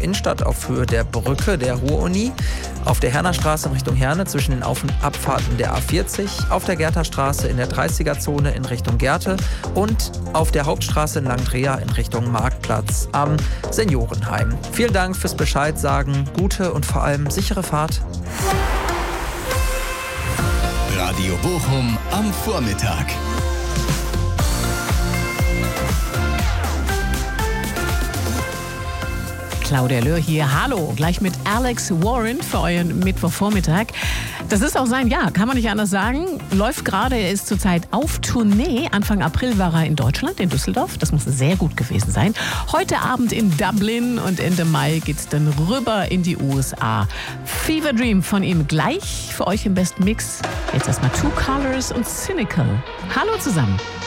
Innenstadt auf Höhe der Brücke der Ruhr-Uni, auf der Hernerstraße in Richtung Herne zwischen den Auf- und Abfahrten der A40, auf der Gerthastraße in der 30er-Zone in Richtung Gerte und auf der Hauptstraße in Langdrea in Richtung Marktplatz am Seniorenheim. Vielen Dank fürs Bescheid sagen, gute und vor allem sichere Fahrt. Radio Bochum am Vormittag. Claudia Löhr hier. Hallo, gleich mit Alex Warren für euren Mittwochvormittag. Das ist auch sein Jahr, kann man nicht anders sagen. Läuft gerade, er ist zurzeit auf Tournee. Anfang April war er in Deutschland, in Düsseldorf. Das muss sehr gut gewesen sein. Heute Abend in Dublin und Ende Mai geht's dann rüber in die USA. Fever Dream von ihm gleich für euch im besten Mix. Jetzt erstmal Two Colors und Cynical. Hallo zusammen.